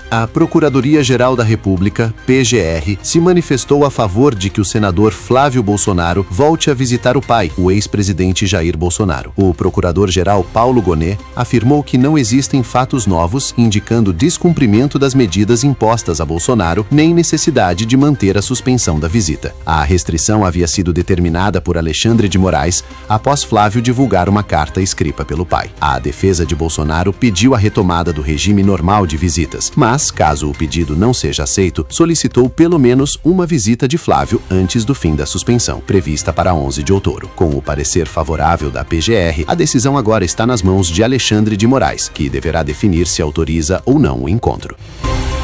A Procuradoria-Geral da República, PGR, se manifestou a favor de que o senador Flávio Bolsonaro volte a visitar o pai, o ex-presidente Jair Bolsonaro. O procurador-geral Paulo Gonet afirmou que não existem fatos novos indicando descumprimento das medidas impostas a Bolsonaro, nem necessidade de manter a suspensão da visita. A restrição havia sido determinada por Alexandre de Moraes após Flávio divulgar uma carta escrita pelo pai. A defesa de Bolsonaro pediu a retomada do regime normal de visitas, mas, caso o pedido não seja aceito, solicitou pelo menos uma visita de Flávio antes do fim da suspensão, prevista para 11 de outubro. Com o parecer favorável da PGR, a decisão agora está nas mãos de Alexandre de Moraes, que deverá definir se autoriza ou não o encontro.